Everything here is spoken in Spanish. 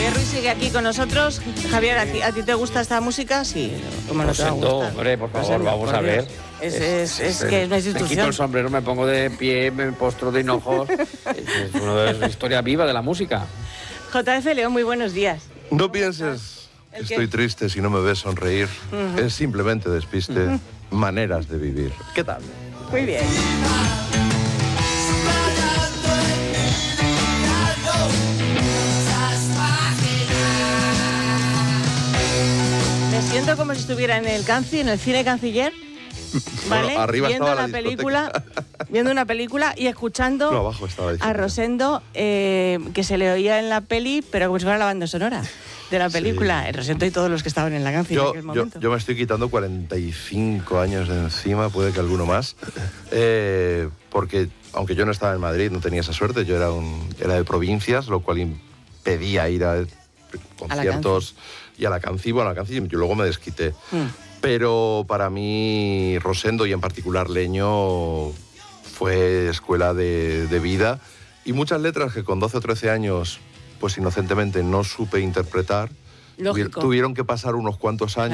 Javier Ruiz sigue aquí con nosotros. Javier, ¿a ti te gusta esta música? Sí, ¿cómo no te va a gustar? Hombre, por favor, Rosendo, vamos por a ver. Dios. Es que es una institución. Me quito el sombrero, me pongo de pie, me postro de hinojos. Es una historia viva de la música. JF León, muy buenos días. No pienses que estoy triste si no me ves sonreír. Es simplemente despiste, maneras de vivir. ¿Qué tal? Muy bien. Me siento como si estuviera en el cine Canciller, ¿vale? Bueno, arriba viendo estaba la la película, viendo una película y escuchando No, abajo estaba a Rosendo, que se le oía en la peli, pero como si fuera la banda sonora de la película. Sí. Rosendo y todos los que estaban en la canción en aquel momento. Yo me estoy quitando 45 años de encima, puede que alguno más, porque aunque yo no estaba en Madrid, no tenía esa suerte, yo era de provincias, lo cual impedía ir a conciertos y a la canción, yo luego me desquité. Pero para mí Rosendo y en particular Leño fue escuela de vida, y muchas letras que con 12 o 13 años pues inocentemente no supe interpretar, Lógico. tuvieron que pasar unos cuantos años